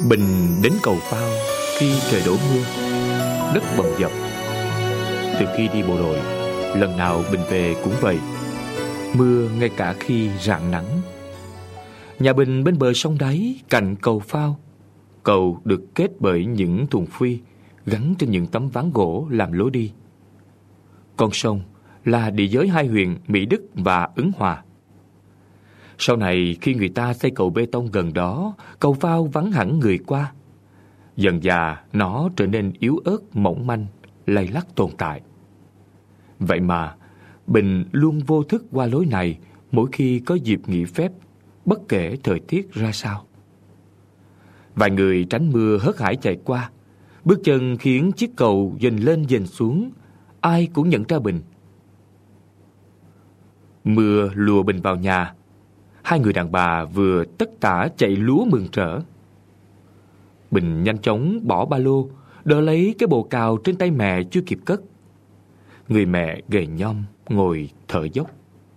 Bình đến cầu phao khi trời đổ mưa, đất bầm dập. Từ khi đi bộ đội, lần nào Bình về cũng vậy, mưa ngay cả khi rạng nắng. Nhà Bình bên bờ sông đáy, cạnh cầu phao. Cầu được kết bởi những thùng phuy gắn trên những tấm ván gỗ làm lối đi. Con sông là địa giới hai huyện Mỹ Đức và Ứng Hòa. Sau này khi người ta xây cầu bê tông gần đó, cầu phao vắng hẳn người qua. Dần dà nó trở nên yếu ớt, mỏng manh, lay lắt tồn tại. Vậy mà Bình luôn vô thức qua lối này mỗi khi có dịp nghỉ phép, bất kể thời tiết ra sao. Vài người tránh mưa hớt hải chạy qua, bước chân khiến chiếc cầu dần lên dần xuống, ai cũng nhận ra Bình. Mưa lùa Bình vào nhà. Hai người đàn bà vừa tất tả chạy lúa mừng rỡ. Bình nhanh chóng bỏ ba lô, đỡ lấy cái bồ cào trên tay mẹ chưa kịp cất. Người mẹ gầy nhom ngồi thở dốc.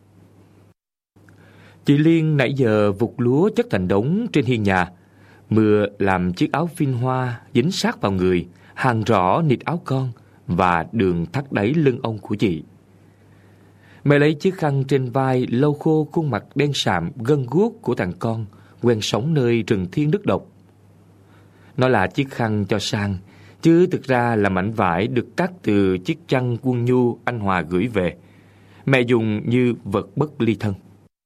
Chị Liên nãy giờ vụt lúa chất thành đống trên hiên nhà. Mưa làm chiếc áo phin hoa dính sát vào người, hàng rõ nịt áo con và đường thắt đáy lưng ông của chị. Mẹ lấy chiếc khăn trên vai lau khô khuôn mặt đen sạm gân guốc của thằng con quen sống nơi rừng thiên nước độc. Nó là chiếc khăn cho sang, chứ thực ra là mảnh vải được cắt từ chiếc chăn quân nhu anh Hòa gửi về. Mẹ dùng như vật bất ly thân.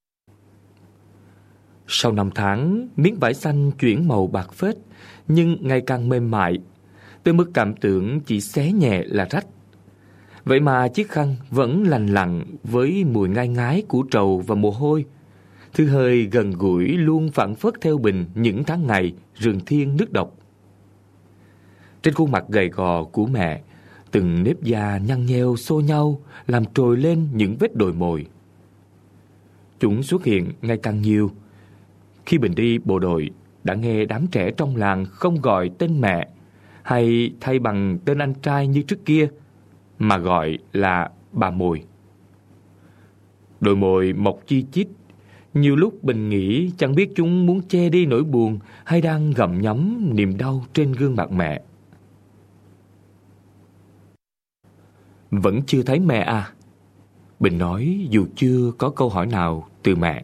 Sau 5 tháng, miếng vải xanh chuyển màu bạc phết, nhưng ngày càng mềm mại, tới mức cảm tưởng chỉ xé nhẹ là rách. Vậy mà chiếc khăn vẫn lành lặn với mùi ngai ngái của trầu và mồ hôi. Thứ hơi gần gũi luôn phảng phất theo Bình những tháng ngày rừng thiên nước độc. Trên khuôn mặt gầy gò của mẹ, từng nếp da nhăn nheo xô nhau làm trồi lên những vết đồi mồi. Chúng xuất hiện ngày càng nhiều. Khi Bình đi bộ đội, đã nghe đám trẻ trong làng không gọi tên mẹ hay thay bằng tên anh trai như trước kia, mà gọi là bà Mồi. Đồi mồi mọc chi chít. Nhiều lúc Bình nghĩ chẳng biết chúng muốn che đi nỗi buồn hay đang gặm nhấm niềm đau trên gương mặt mẹ. Vẫn chưa thấy mẹ à? Bình nói dù chưa có câu hỏi nào từ mẹ.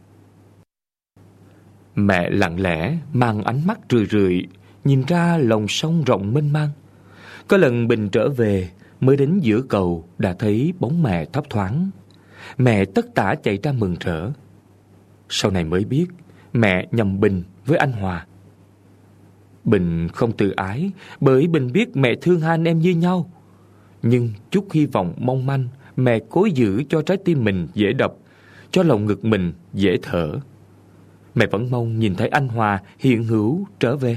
Mẹ lặng lẽ mang ánh mắt rười rượi nhìn ra lòng sông rộng mênh mang. Có lần Bình trở về, mới đến giữa cầu đã thấy bóng mẹ thấp thoáng. Mẹ tất tả chạy ra mừng rỡ. Sau này mới biết mẹ nhầm Bình với anh Hòa. Bình không tự ái, bởi Bình biết mẹ thương hai anh em như nhau. Nhưng chút hy vọng mong manh mẹ cố giữ cho trái tim mình dễ đập, cho lòng ngực mình dễ thở. Mẹ vẫn mong nhìn thấy anh Hòa hiện hữu trở về.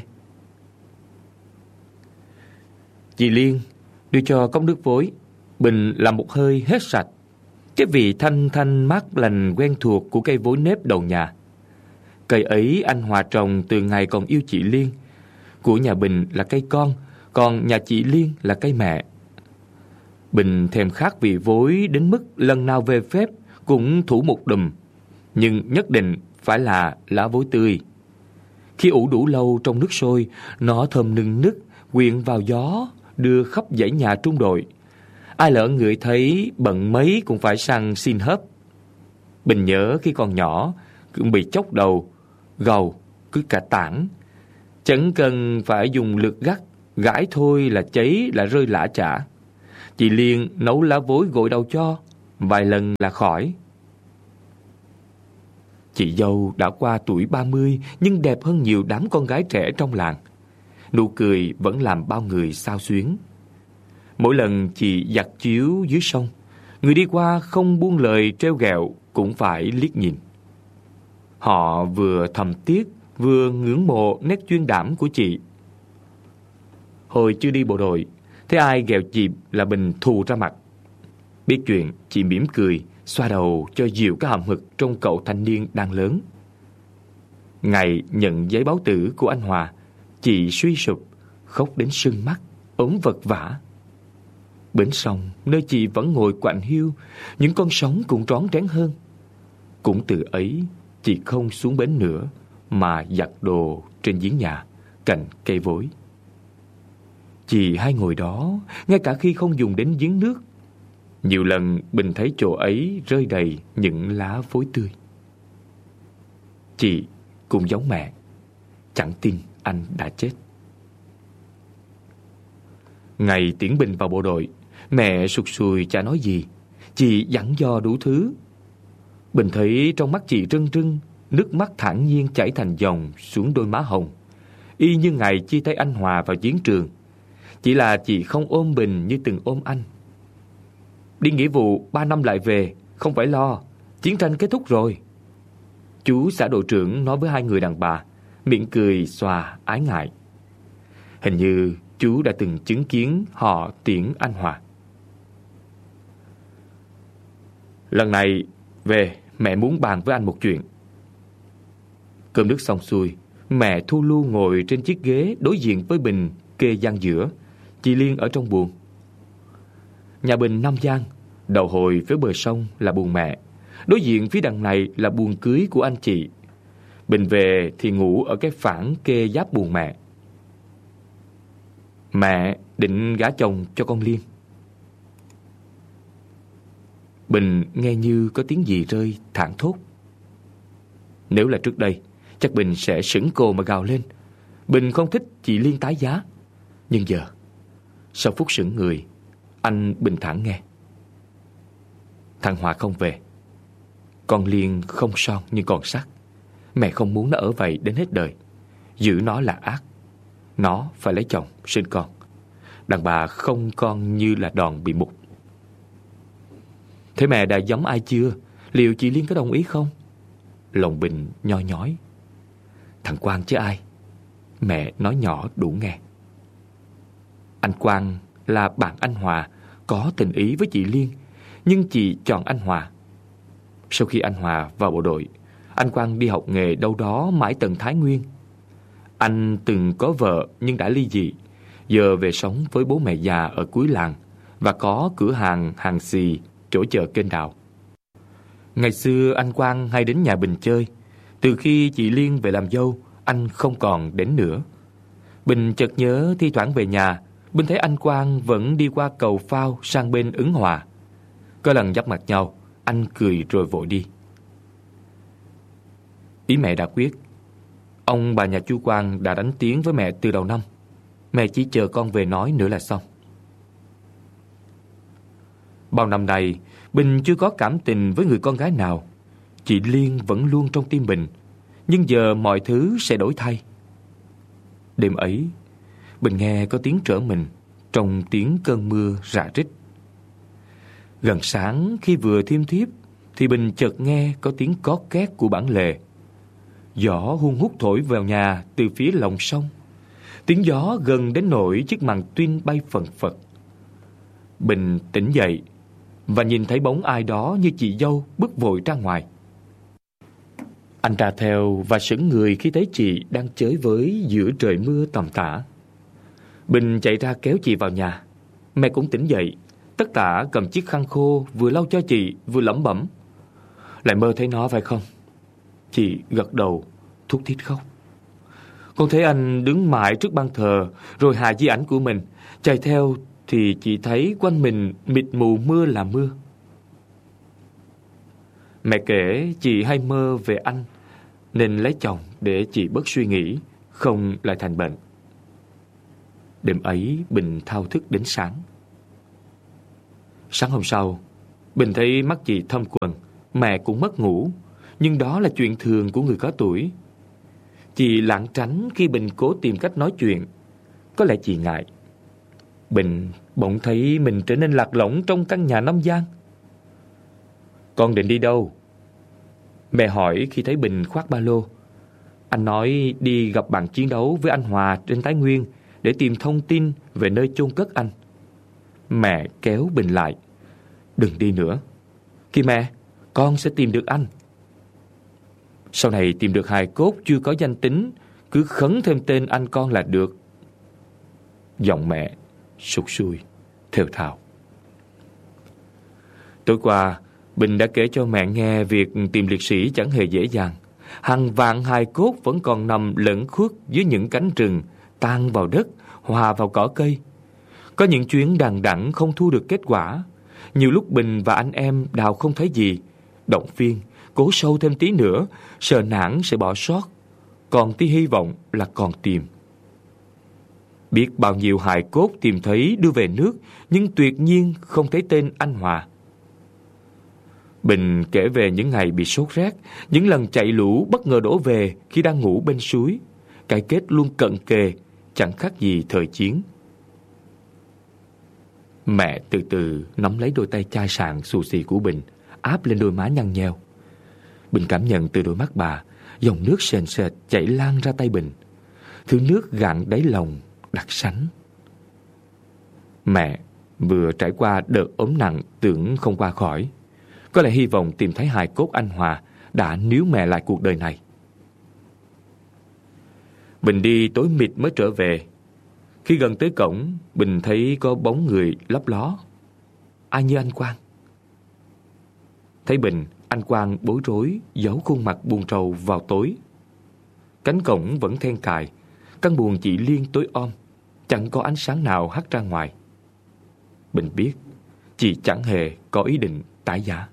Chị Liên đưa cho cốc nước vối. Bình làm một hơi hết sạch. Cái vị thanh thanh mát lành quen thuộc của cây vối nếp đầu nhà. Cây ấy anh Hòa trồng từ ngày còn yêu chị Liên. Của nhà Bình là cây con, còn nhà chị Liên là cây mẹ. Bình thèm khát vị vối đến mức lần nào về phép cũng thủ một đùm, nhưng nhất định phải là lá vối tươi. Khi ủ đủ lâu trong nước sôi, nó thơm nức nức quyện vào gió, đưa khắp dãy nhà trung đội. Ai lỡ ngửi thấy bận mấy cũng phải sang xin hớp. Bình nhớ khi còn nhỏ cũng bị chốc đầu, gầu, cứ cả tảng. Chẳng cần phải dùng lược gắt, gãi thôi là cháy là rơi lả chả. Chị Liên nấu lá vối gội đầu cho, vài lần là khỏi. Chị dâu đã qua tuổi 30 nhưng đẹp hơn nhiều đám con gái trẻ trong làng. Nụ cười vẫn làm bao người xao xuyến. Mỗi lần chị giặt chiếu dưới sông, người đi qua không buông lời trêu ghẹo cũng phải liếc nhìn. Họ vừa thầm tiếc, vừa ngưỡng mộ nét chuyên đảm của chị. Hồi chưa đi bộ đội, thấy ai ghẹo chị là Bình thù ra mặt. Biết chuyện, chị mỉm cười, xoa đầu cho dịu cái hậm hực trong cậu thanh niên đang lớn. Ngày nhận giấy báo tử của anh Hòa, chị suy sụp, khóc đến sưng mắt, ốm vật vã. Bến sông, nơi chị vẫn ngồi quạnh hiu, những con sóng cũng rón rén hơn. Cũng từ ấy, chị không xuống bến nữa, mà giặt đồ trên giếng nhà, cạnh cây vối. Chị hay ngồi đó, ngay cả khi không dùng đến giếng nước. Nhiều lần Bình thấy chỗ ấy rơi đầy những lá vối tươi. Chị cũng giống mẹ, chẳng tin anh đã chết. Ngày tiễn Bình vào bộ đội, mẹ sụt sùi chả nói gì. Chị dặn dò đủ thứ. Bình thấy trong mắt chị rưng rưng, nước mắt thản nhiên chảy thành dòng xuống đôi má hồng, y như ngày chia tay anh Hòa vào chiến trường. Chỉ là chị không ôm Bình như từng ôm anh. Đi nghĩa vụ 3 năm lại về, không phải lo, chiến tranh kết thúc rồi. Chú xã đội trưởng nói với hai người đàn bà, miệng cười xòa ái ngại. Hình như chú đã từng chứng kiến họ tiễn anh Hòa. Lần này về, mẹ muốn bàn với anh một chuyện. Cơm nước xong xuôi, mẹ thu lu ngồi trên chiếc ghế đối diện với Bình kê gian giữa. Chị Liên ở trong buồng. Nhà Bình 5 gian, đầu hồi phía bờ sông là buồng mẹ, đối diện phía đằng này là buồng cưới của anh chị. Bình về thì ngủ ở cái phản kê giáp buồng mẹ. Mẹ định gả chồng cho con Liên. Bình nghe như có tiếng gì rơi thảng thốt. Nếu là trước đây, chắc Bình sẽ sững cồ mà gào lên. Bình không thích chị Liên tái giá. Nhưng giờ, sau phút sững người, anh bình thản nghe. Thằng Hòa không về. Con Liên không son nhưng còn sắc. Mẹ không muốn nó ở vậy đến hết đời. Giữ nó là ác. Nó phải lấy chồng, sinh con. Đàn bà không con như là đòn bị mục. Thế mẹ đã giống ai chưa? Liệu chị Liên có đồng ý không? Lòng Bình nhoi nhói. Thằng Quang chứ ai. Mẹ nói nhỏ đủ nghe. Anh Quang là bạn anh Hòa, có tình ý với chị Liên, nhưng chị chọn anh Hòa. Sau khi anh Hòa vào bộ đội, anh Quang đi học nghề đâu đó mãi tận Thái Nguyên. Anh từng có vợ nhưng đã ly dị, giờ về sống với bố mẹ già ở cuối làng và có cửa hàng xì chỗ chợ Kênh Đào. Ngày xưa anh Quang hay đến nhà Bình chơi. Từ khi chị Liên về làm dâu, anh không còn đến nữa. Bình chợt nhớ thi thoảng về nhà, Bình thấy anh Quang vẫn đi qua cầu phao sang bên Ứng Hòa. Có lần giáp mặt nhau, anh cười rồi vội đi. Ý mẹ đã quyết. Ông bà nhà chú Quang đã đánh tiếng với mẹ từ đầu năm. Mẹ chỉ chờ con về nói nữa là xong. Bao năm nay, Bình chưa có cảm tình với người con gái nào. Chị Liên vẫn luôn trong tim Bình. Nhưng giờ mọi thứ sẽ đổi thay. Đêm ấy, Bình nghe có tiếng trở mình trong tiếng cơn mưa rả rích. Gần sáng khi vừa thiêm thiếp thì Bình chợt nghe có tiếng có két của bản lề. Gió hun hút thổi vào nhà từ phía lòng sông. Tiếng gió gần đến nỗi chiếc màn tuyên bay phần phật. Bình tỉnh dậy và nhìn thấy bóng ai đó như chị dâu bước vội ra ngoài. Anh ra theo và sững người khi thấy chị đang chới với giữa trời mưa tầm tã. Bình chạy ra kéo chị vào nhà. Mẹ cũng tỉnh dậy, tất tả cầm chiếc khăn khô vừa lau cho chị vừa lẩm bẩm. Lại mơ thấy nó phải không? Chị gật đầu, thút thít khóc. Con thấy anh đứng mãi trước ban thờ, rồi hạ di ảnh của mình. Chạy theo thì chị thấy quanh mình mịt mù mưa là mưa. Mẹ kể chị hay mơ về anh, nên lấy chồng để chị bớt suy nghĩ, không lại thành bệnh. Đêm ấy Bình thao thức đến sáng. Sáng hôm sau, Bình thấy mắt chị thâm quầng, mẹ cũng mất ngủ. Nhưng đó là chuyện thường của người có tuổi. Chị lảng tránh khi Bình cố tìm cách nói chuyện. Có lẽ chị ngại. Bình bỗng thấy mình trở nên lạc lõng trong căn nhà 5 gian. Con định đi đâu? Mẹ hỏi khi thấy Bình khoác ba lô. Anh nói đi gặp bạn chiến đấu với anh Hòa trên Thái Nguyên để tìm thông tin về nơi chôn cất anh. Mẹ kéo Bình lại. Đừng đi nữa. Kìa mẹ, con sẽ tìm được anh. Sau này tìm được hài cốt chưa có danh tính, cứ khấn thêm tên anh con là được. Giọng mẹ sụt sùi, thều thào. Tối qua, Bình đã kể cho mẹ nghe việc tìm liệt sĩ chẳng hề dễ dàng. Hàng vạn hài cốt vẫn còn nằm lẫn khuất dưới những cánh rừng tan vào đất, hòa vào cỏ cây. Có những chuyến đằng đẵng không thu được kết quả. Nhiều lúc Bình và anh em đào không thấy gì, động viên, cố sâu thêm tí nữa, sợ nản sẽ bỏ sót. Còn tí hy vọng là còn tìm. Biết bao nhiêu hài cốt tìm thấy đưa về nước, nhưng tuyệt nhiên không thấy tên anh Hòa. Bình kể về những ngày bị sốt rét, những lần chạy lũ bất ngờ đổ về khi đang ngủ bên suối. Cái kết luôn cận kề, chẳng khác gì thời chiến. Mẹ từ từ nắm lấy đôi tay chai sạn xù xì của Bình, áp lên đôi má nhăn nheo. Bình cảm nhận từ đôi mắt bà, dòng nước sền sệt chảy lan ra tay Bình. Thứ nước gạn đáy lòng, đặc sánh. Mẹ vừa trải qua đợt ốm nặng tưởng không qua khỏi. Có lẽ hy vọng tìm thấy hài cốt anh Hòa đã níu mẹ lại cuộc đời này. Bình đi tối mịt mới trở về. Khi gần tới cổng, Bình thấy có bóng người lấp ló. Ai như anh Quang? Thấy Bình, anh Quang bối rối, giấu khuôn mặt buồn rầu vào tối. Cánh cổng vẫn then cài, căn buồng chị Liên tối om, chẳng có ánh sáng nào hắt ra ngoài. Bình biết chị chẳng hề có ý định tái giá.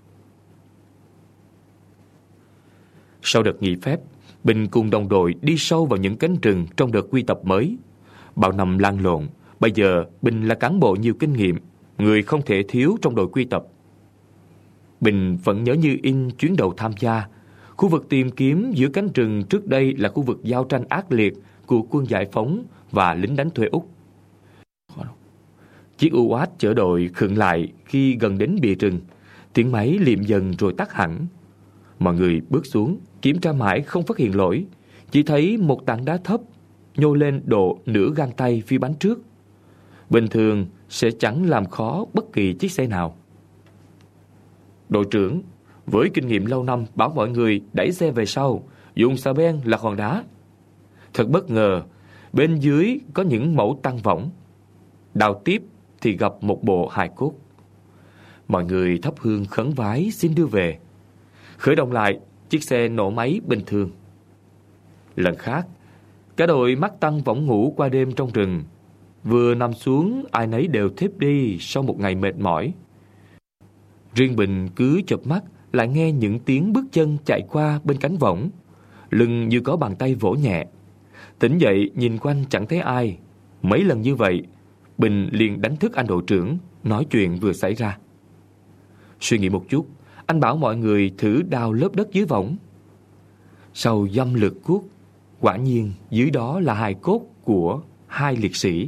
Sau đợt nghỉ phép, Bình cùng đồng đội đi sâu vào những cánh rừng trong đợt quy tập mới. Bao năm lăn lộn, bây giờ Bình là cán bộ nhiều kinh nghiệm, người không thể thiếu trong đội quy tập. Bình vẫn nhớ như in chuyến đầu tham gia. Khu vực tìm kiếm giữa cánh rừng trước đây là khu vực giao tranh ác liệt của quân giải phóng và lính đánh thuê Úc. Chiếc UAZ chở đội khựng lại khi gần đến bìa rừng. Tiếng máy liệm dần rồi tắt hẳn. Mọi người bước xuống, kiểm tra mãi không phát hiện lỗi. Chỉ thấy một tảng đá thấp nhô lên độ nửa gang tay phía bánh trước. Bình thường sẽ chẳng làm khó bất kỳ chiếc xe nào. Đội trưởng với kinh nghiệm lâu năm bảo mọi người đẩy xe về sau, dùng xà beng là hòn đá. Thật bất ngờ, bên dưới có những mẫu tăng võng. Đào tiếp thì gặp một bộ hài cốt. Mọi người thắp hương khấn vái xin đưa về. Khởi động lại, chiếc xe nổ máy bình thường. Lần khác, cả đội mắc tăng võng ngủ qua đêm trong rừng. Vừa nằm xuống, ai nấy đều thiếp đi sau một ngày mệt mỏi. Riêng Bình cứ chợp mắt lại nghe những tiếng bước chân chạy qua bên cánh võng. Lưng như có bàn tay vỗ nhẹ. Tỉnh dậy nhìn quanh chẳng thấy ai. Mấy lần như vậy, Bình liền đánh thức anh đội trưởng, nói chuyện vừa xảy ra. Suy nghĩ một chút, anh bảo mọi người thử đào lớp đất dưới võng. Sau dăm lượt cuốc, quả nhiên dưới đó là hài cốt của 2 liệt sĩ.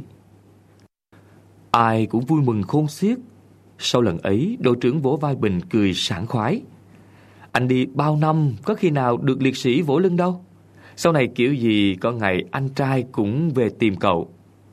Ai cũng vui mừng khôn xiết. Sau lần ấy, đội trưởng vỗ vai Bình cười sảng khoái. Anh đi bao năm có khi nào được liệt sĩ vỗ lưng đâu. Sau này kiểu gì có ngày anh trai cũng về tìm cậu.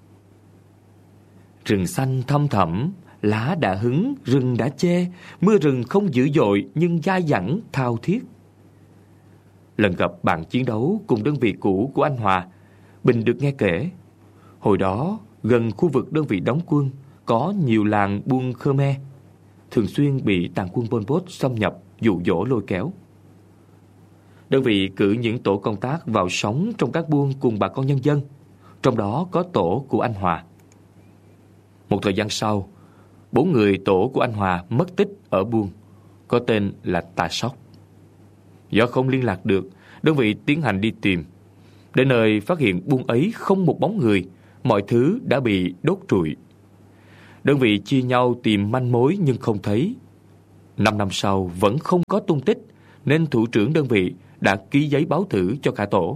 Rừng xanh thăm thẳm, lá đã hứng, rừng đã che. Mưa rừng không dữ dội nhưng dai dẳng thao thiết. Lần gặp bạn chiến đấu cùng đơn vị cũ của anh Hòa, Bình được nghe kể. Hồi đó, gần khu vực đơn vị đóng quân, có nhiều làng buôn Khmer, thường xuyên bị tàn quân Pol Pot xâm nhập, dụ dỗ lôi kéo. Đơn vị cử những tổ công tác vào sống trong các buôn cùng bà con nhân dân, trong đó có tổ của anh Hòa. Một thời gian sau, 4 người tổ của anh Hòa mất tích ở buôn, có tên là Tà Sóc. Do không liên lạc được, đơn vị tiến hành đi tìm. Đến nơi phát hiện buôn ấy không một bóng người, mọi thứ đã bị đốt trụi. Đơn vị chia nhau tìm manh mối nhưng không thấy. 5 năm sau vẫn không có tung tích, nên thủ trưởng đơn vị đã ký giấy báo thử cho cả tổ.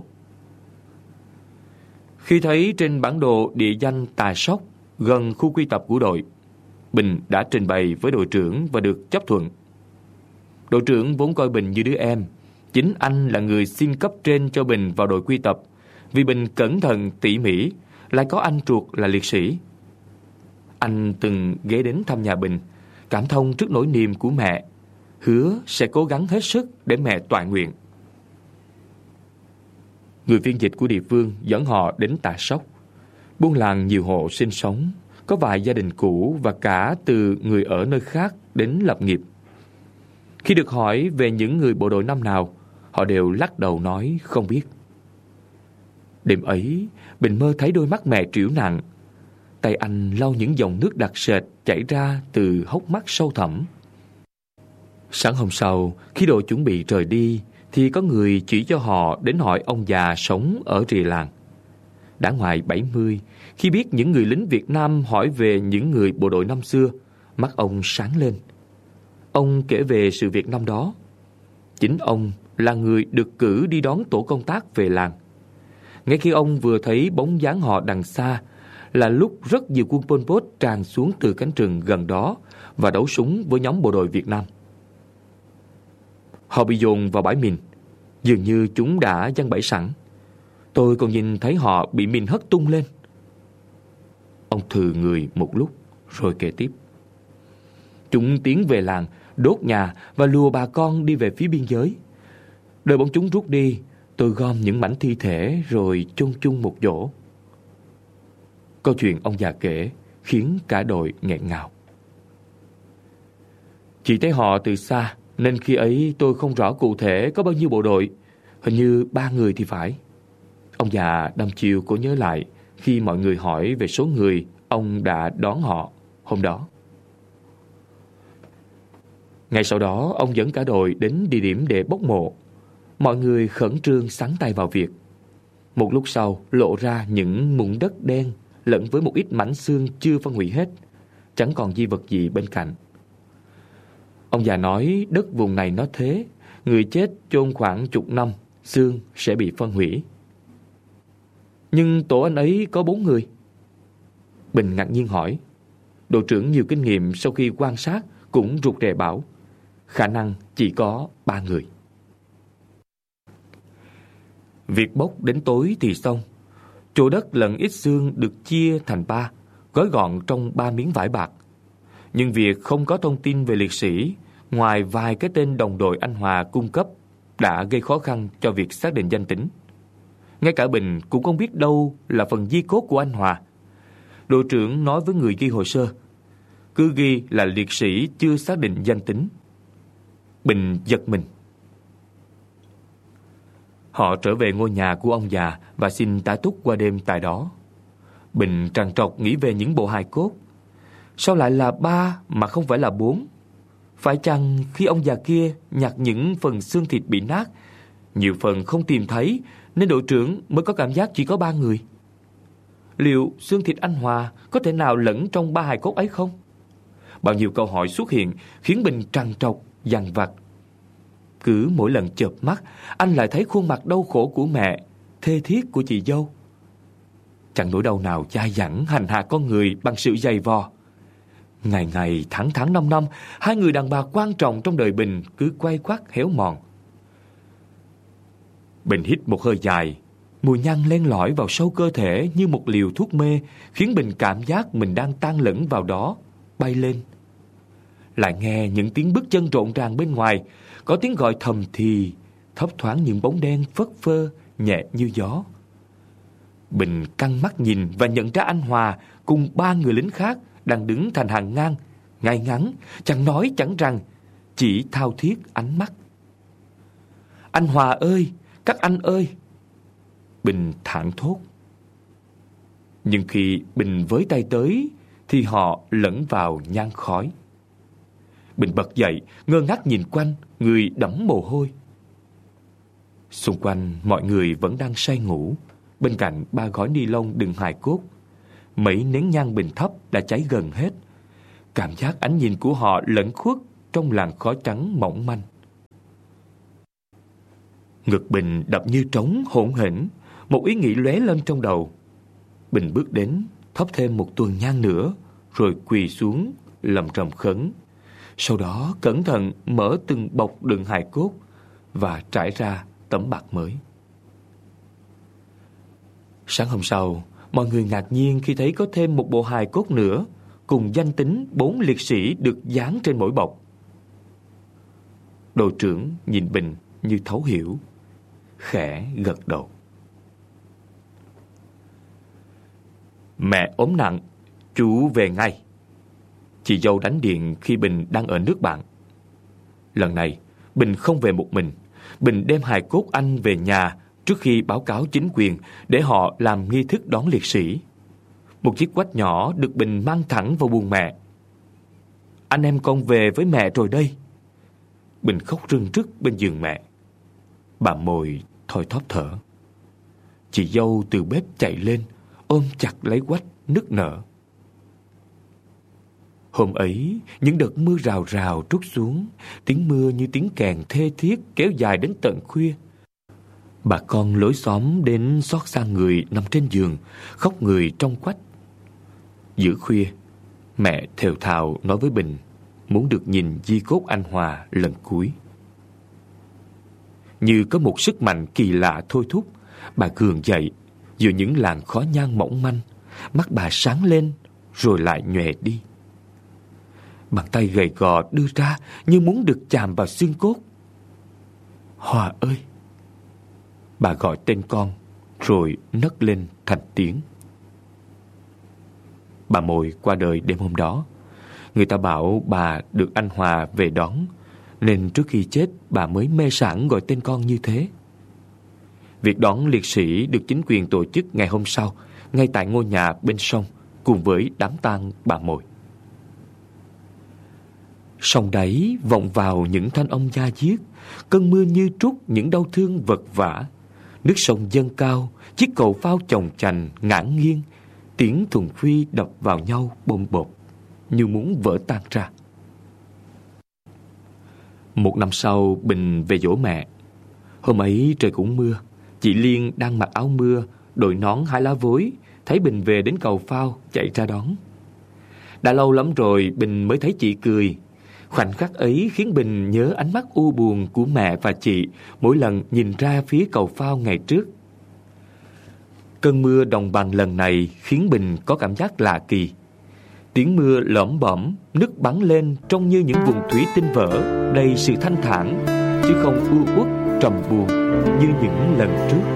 Khi thấy trên bản đồ địa danh Tà Sóc gần khu quy tập của đội, Bình đã trình bày với đội trưởng và được chấp thuận. Đội trưởng vốn coi Bình như đứa em. Chính anh là người xin cấp trên cho Bình vào đội quy tập, vì Bình cẩn thận tỉ mỉ, lại có anh ruột là liệt sĩ. Anh từng ghé đến thăm nhà Bình, cảm thông trước nỗi niềm của mẹ, hứa sẽ cố gắng hết sức để mẹ toại nguyện. Người phiên dịch của địa phương dẫn họ đến Tà Sóc. Buôn làng nhiều hộ sinh sống, có vài gia đình cũ và cả từ người ở nơi khác đến lập nghiệp. Khi được hỏi về những người bộ đội năm nào, họ đều lắc đầu nói không biết. Đêm ấy, Bình mơ thấy đôi mắt mẹ trĩu nặng. Tay anh lau những dòng nước đặc sệt chảy ra từ hốc mắt sâu thẳm. Sáng hôm sau, khi đội chuẩn bị rời đi, thì có người chỉ cho họ đến hỏi ông già sống ở rìa làng. Đã ngoài 70, khi biết những người lính Việt Nam hỏi về những người bộ đội năm xưa, mắt ông sáng lên. Ông kể về sự việc năm đó. Chính ông là người được cử đi đón tổ công tác về làng. Ngay khi ông vừa thấy bóng dáng họ đằng xa, là lúc rất nhiều quân Pol Pot tràn xuống từ cánh rừng gần đó và đấu súng với nhóm bộ đội Việt Nam. Họ bị dồn vào bãi mìn, dường như chúng đã giăng bẫy sẵn. Tôi còn nhìn thấy họ bị mìn hất tung lên. Ông thừ người một lúc rồi kể tiếp. Chúng tiến về làng, đốt nhà và lùa bà con đi về phía biên giới. Đợi bọn chúng rút đi, tôi gom những mảnh thi thể rồi chôn chung một chỗ. Câu chuyện ông già kể khiến cả đội nghẹn ngào. Chỉ thấy họ từ xa, nên khi ấy tôi không rõ cụ thể có bao nhiêu bộ đội. Hình như 3 người thì phải. Ông già đăm chiêu cố nhớ lại khi mọi người hỏi về số người ông đã đón họ hôm đó. Ngay sau đó, ông dẫn cả đội đến địa điểm để bốc mộ. Mọi người khẩn trương xắn tay vào việc. Một lúc sau, lộ ra những mụn đất đen lẫn với một ít mảnh xương chưa phân hủy hết. Chẳng còn di vật gì bên cạnh. Ông già nói đất vùng này nó thế, người chết chôn khoảng chục năm, xương sẽ bị phân hủy. Nhưng tổ anh ấy có 4 người. Bình ngạc nhiên hỏi. Đội trưởng nhiều kinh nghiệm sau khi quan sát cũng rụt rè bảo khả năng chỉ có 3 người. Việc bốc đến tối thì xong. Chỗ đất lẫn ít xương được chia thành 3, gói gọn trong 3 miếng vải bạc. Nhưng việc không có thông tin về liệt sĩ, ngoài vài cái tên đồng đội anh Hòa cung cấp, đã gây khó khăn cho việc xác định danh tính. Ngay cả Bình cũng không biết đâu là phần di cốt của anh Hòa. Đội trưởng nói với người ghi hồ sơ, cứ ghi là liệt sĩ chưa xác định danh tính. Bình giật mình. Họ trở về ngôi nhà của ông già và xin tá túc qua đêm tại đó. Bình trằn trọc nghĩ về những bộ hài cốt. Sao lại là 3 mà không phải là 4? Phải chăng khi ông già kia nhặt những phần xương thịt bị nát, nhiều phần không tìm thấy, nên đội trưởng mới có cảm giác chỉ có 3 người? Liệu xương thịt anh Hòa có thể nào lẫn trong 3 hài cốt ấy không? Bao nhiêu câu hỏi xuất hiện khiến Bình trằn trọc, dằn vặt. Cứ mỗi lần chợp mắt, anh lại thấy khuôn mặt đau khổ của mẹ, thê thiết của chị dâu. Chẳng nỗi đau nào dai dẳng hành hạ con người bằng sự dày vò. Ngày ngày, tháng tháng, năm năm, 2 người đàn bà quan trọng trong đời Bình cứ quay quắt héo mòn. Bình hít một hơi dài. Mùi nhang len lỏi vào sâu cơ thể như một liều thuốc mê, khiến Bình cảm giác mình đang tan lẫn vào đó, bay lên. Lại nghe những tiếng bước chân rộn ràng bên ngoài, có tiếng gọi thầm thì, thấp thoáng những bóng đen phất phơ, nhẹ như gió. Bình căng mắt nhìn và nhận ra anh Hòa cùng 3 người lính khác đang đứng thành hàng ngang, ngay ngắn, chẳng nói chẳng rằng, chỉ thao thiết ánh mắt. Anh Hòa ơi, các anh ơi! Bình thảng thốt. Nhưng khi Bình với tay tới thì họ lẫn vào nhang khói. Bình bật dậy, ngơ ngác nhìn quanh, người đẫm mồ hôi. Xung quanh mọi người vẫn đang say ngủ. Bên cạnh 3 gói ni lông đựng hài cốt, mấy nén nhang Bình thấp đã cháy gần hết. Cảm giác ánh nhìn của họ lẫn khuất trong làn khói trắng mỏng manh. Ngực Bình đập như trống hỗn hển. Một ý nghĩ lóe lên trong đầu. Bình bước đến, thắp thêm một tuần nhang nữa, rồi quỳ xuống lầm rầm khấn. Sau đó cẩn thận mở từng bọc đựng hài cốt và trải ra tấm bạt mới. Sáng hôm sau, mọi người ngạc nhiên khi thấy có thêm một bộ hài cốt nữa, cùng danh tính 4 liệt sĩ được dán trên mỗi bọc. Đội trưởng nhìn Bình như thấu hiểu, khẽ gật đầu. Mẹ ốm nặng, chú về ngay. Chị dâu đánh điện khi Bình đang ở nước bạn. Lần này, Bình không về một mình. Bình đem hài cốt anh về nhà trước khi báo cáo chính quyền để họ làm nghi thức đón liệt sĩ. Một chiếc quách nhỏ được Bình mang thẳng vào buồng mẹ. "Anh em con về với mẹ rồi đây." Bình khóc rưng rức bên giường mẹ. Bà Mồi thoi thóp thở. Chị dâu từ bếp chạy lên, ôm chặt lấy quách nức nở. Hôm ấy, những đợt mưa rào rào trút xuống, tiếng mưa như tiếng kèn thê thiết kéo dài đến tận khuya. Bà con lối xóm đến xót xa người nằm trên giường, khóc người trong quách. Giữa khuya, mẹ thều thào nói với Bình muốn được nhìn di cốt anh Hòa lần cuối. Như có một sức mạnh kỳ lạ thôi thúc, bà gượng dậy giữa những làn khói nhang mỏng manh. Mắt bà sáng lên rồi lại nhòe đi. Bàn tay gầy gò đưa ra như muốn được chạm vào xương cốt. "Hòa ơi!" Bà gọi tên con rồi nấc lên thành tiếng. Bà Mồi qua đời đêm hôm đó. Người ta bảo bà được anh Hòa về đón, nên trước khi chết bà mới mê sảng gọi tên con như thế. Việc đón liệt sĩ được chính quyền tổ chức ngày hôm sau, ngay tại ngôi nhà bên sông, cùng với đám tang bà Mồi. Sông đáy vọng vào những thanh âm da diết, cơn mưa như trút những đau thương vật vã. Nước sông dâng cao, chiếc cầu phao chồng chành ngả nghiêng, tiếng thùng phi đập vào nhau bôm bột, như muốn vỡ tan ra. Một năm sau, Bình về dỗ mẹ. Hôm ấy trời cũng mưa. Chị Liên đang mặc áo mưa, đội nón hai lá vối, thấy Bình về đến cầu phao, chạy ra đón. Đã lâu lắm rồi Bình mới thấy chị cười. Khoảnh khắc ấy khiến Bình nhớ ánh mắt u buồn của mẹ và chị mỗi lần nhìn ra phía cầu phao ngày trước. Cơn mưa đồng bằng lần này khiến Bình có cảm giác lạ kỳ. Tiếng mưa lỏm bỏm, nước bắn lên trông như những vùng thủy tinh vỡ, đầy sự thanh thản, chứ không u uất trầm buồn như những lần trước.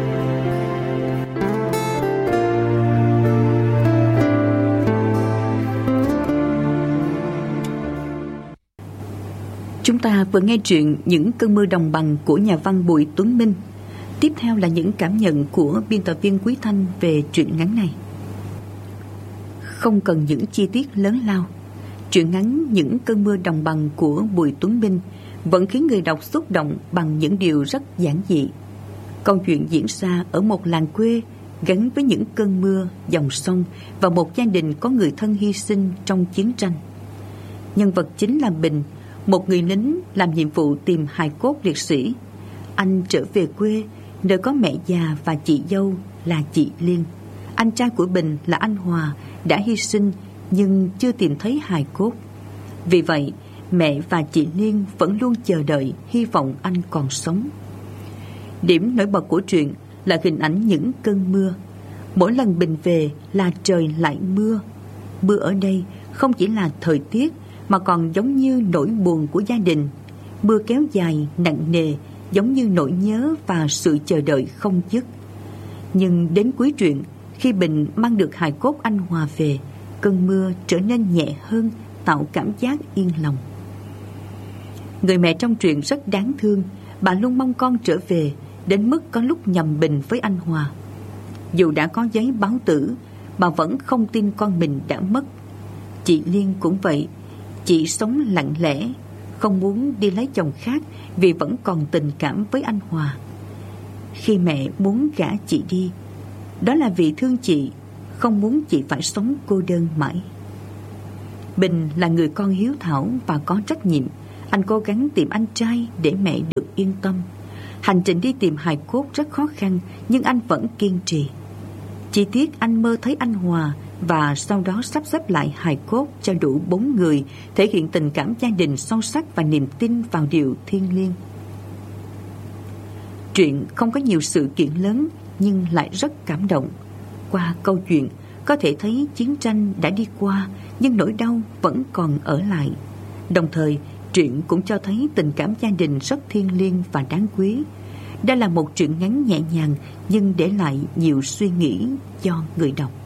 Chúng ta vừa nghe truyện Những cơn mưa đồng bằng của nhà văn Bùi Tuấn Minh. Tiếp theo là những cảm nhận của biên tập viên Quý Thanh về truyện ngắn này. Không cần những chi tiết lớn lao, truyện ngắn Những cơn mưa đồng bằng của Bùi Tuấn Minh vẫn khiến người đọc xúc động bằng những điều rất giản dị. Câu chuyện diễn ra ở một làng quê gắn với những cơn mưa, dòng sông và một gia đình có người thân hy sinh trong chiến tranh. Nhân vật chính là Bình, một người lính làm nhiệm vụ tìm hài cốt liệt sĩ. Anh trở về quê, nơi có mẹ già và chị dâu là chị Liên. Anh trai của Bình là anh Hòa đã hy sinh nhưng chưa tìm thấy hài cốt. Vì vậy, mẹ và chị Liên vẫn luôn chờ đợi, hy vọng anh còn sống. Điểm nổi bật của truyện là hình ảnh những cơn mưa. Mỗi lần Bình về là trời lại mưa. Mưa ở đây không chỉ là thời tiết mà còn giống như nỗi buồn của gia đình. Mưa kéo dài, nặng nề, giống như nỗi nhớ và sự chờ đợi không dứt. Nhưng đến cuối truyện, khi Bình mang được hài cốt anh Hòa về, cơn mưa trở nên nhẹ hơn, tạo cảm giác yên lòng. Người mẹ trong truyện rất đáng thương. Bà luôn mong con trở về, đến mức có lúc nhầm Bình với anh Hòa. Dù đã có giấy báo tử, bà vẫn không tin con mình đã mất. Chị Liên cũng vậy. Chị sống lặng lẽ, không muốn đi lấy chồng khác vì vẫn còn tình cảm với anh Hòa. Khi mẹ muốn gả chị đi, đó là vì thương chị, không muốn chị phải sống cô đơn mãi. Bình là người con hiếu thảo và có trách nhiệm. Anh cố gắng tìm anh trai để mẹ được yên tâm. Hành trình đi tìm hài cốt rất khó khăn, nhưng anh vẫn kiên trì. Chi tiết anh mơ thấy anh Hòa và sau đó sắp xếp lại hài cốt cho đủ 4 người, thể hiện tình cảm gia đình sâu sắc và niềm tin vào điều thiêng liêng. Truyện không có nhiều sự kiện lớn nhưng lại rất cảm động. Qua câu chuyện có thể thấy chiến tranh đã đi qua nhưng nỗi đau vẫn còn ở lại. Đồng thời, truyện cũng cho thấy tình cảm gia đình rất thiêng liêng và đáng quý. Đây là một truyện ngắn nhẹ nhàng nhưng để lại nhiều suy nghĩ cho người đọc.